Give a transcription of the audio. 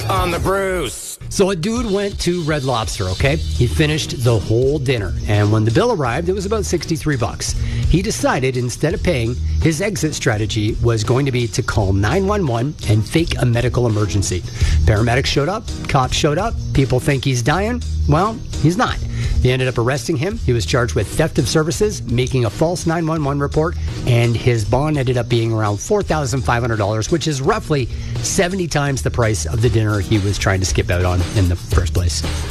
on the Bruce. So a dude went to Red Lobster, okay? He finished the whole dinner, and when the bill arrived, it was about $63. He decided instead of paying, his exit strategy was going to be to call 911 and fake a medical emergency. Paramedics showed up, cops showed up, people think he's dying. Well, he's not. They ended up arresting him. He was charged with theft of services, making a false 911 report, and his bond ended up being around $4,500, which is roughly 70 times the price of the dinner he was trying to skip out on in the first place.